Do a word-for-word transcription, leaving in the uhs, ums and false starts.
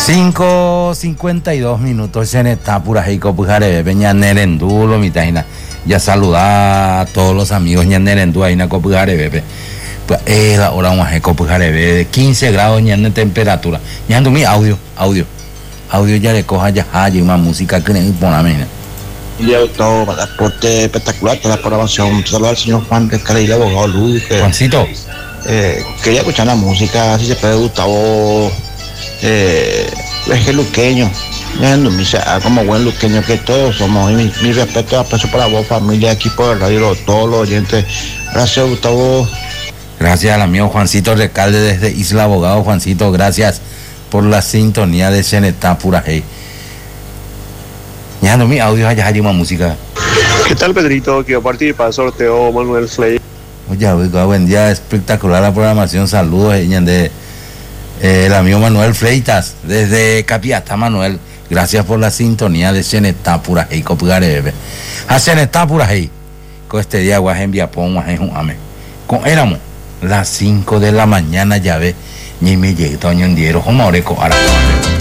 cinco cincuenta y dos minutos en esta pura heico pujare peña nerendulo mitaina. Ya saludar a todos los amigos ña nerendú ahí na copujare bebe. Pues es la hora un heico pujare bebe de quince grados ña de temperatura. Ña ando mi audio, audio. Audio ya le coja ya hay una música que le pone. Y todo para aporte espectacular toda la programación. Saludos al señor Juan de Escalera, abogado Luis. Que, Juancito. Eh, quería escuchar la música, si se puede, Gustavo. Eh, es que luqueño, como buen luqueño que todos somos. Y mi, mi respeto y aprecio para vos, familia, equipo de radio, todos los oyentes. Gracias, Gustavo. Gracias al amigo Juancito Recalde desde Isla Abogado. Juancito, gracias por la sintonía de Cenetá Pura Hey. Ya no mi audio, allá hay una música. ¿Qué tal, Pedrito? Quiero participar del sorteo Manuel Flay. Oye, oiga, buen día, espectacular la programación. Saludos de eh, el amigo Manuel Fleitas desde Capiatá. Manuel, gracias por la sintonía de Cenetá Pura Hey. Copugare a Cenetá Pura Hey. Con este día guaje en Viapón, guaje en Ame. Con éramos las cinco de la mañana, ya ve, ni me llegué toño en diero, como oreco, ahora.